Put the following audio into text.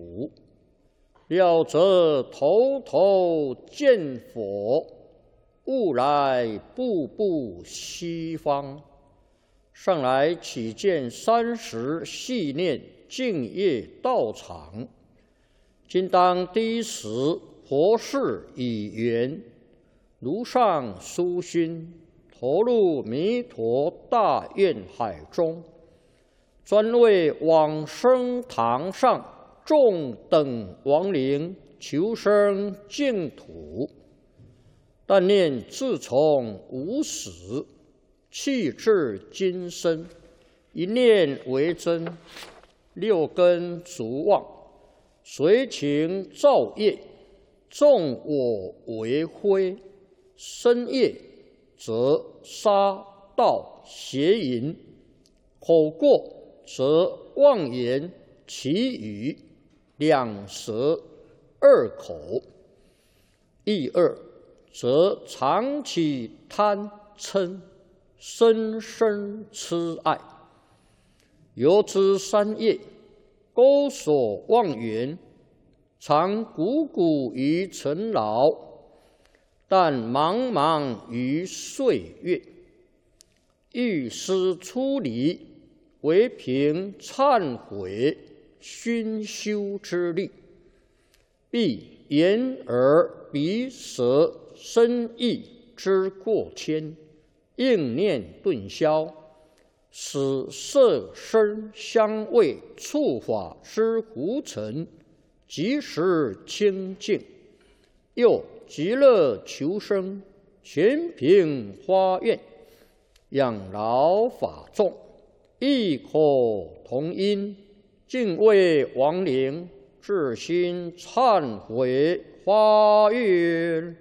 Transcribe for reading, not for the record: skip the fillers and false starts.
土，了则头头见佛，悟来步步西方。上来启见30系念净业道场，今当第一时佛事已圆，如上殊心，投入弥陀大愿海中，专为往生堂上众等亡灵求生净土。但念自从无始，气至今生，一念为真，6根足妄，随情造业，纵我为非，身业则杀盗邪淫，口过则妄言绮语，两舌2口，意2则常起贪嗔，深深痴爱。由之3业，钩锁妄缘，常汩汩于尘劳，但茫茫于岁月。欲思出离，唯凭忏悔熏修之力，必眼耳鼻舌身意之过愆，应念顿消，使色声香味触法之胡尘即时清净。又极乐求生，全凭发愿，养老法众，异口同音，敬畏亡灵，至心忏悔发愿。